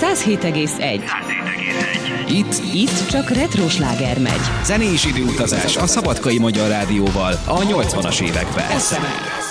107,1. Itt csak retro sláger megy. Zenés időutazás a Szabadkai Magyar Rádióval a 80-as években.